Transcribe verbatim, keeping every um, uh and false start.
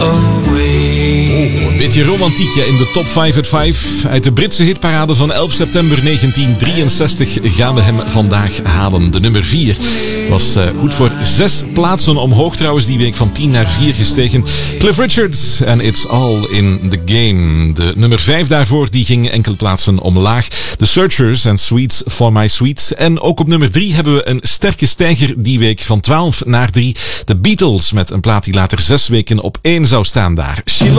Een beetje romantiekje in de top vijf at vijf. Uit de Britse hitparade van elf september negentien drieënzestig gaan we hem vandaag halen. De nummer vier was uh, goed voor zes plaatsen omhoog trouwens die week, van tien naar vier gestegen. Cliff Richards en It's All in the Game. De nummer vijf daarvoor die ging enkele plaatsen omlaag. The Searchers en Sweets for My Sweets. En ook op nummer drie hebben we een sterke stijger die week, van twaalf naar drie. De Beatles met een plaat die later zes weken op één zou staan daar. She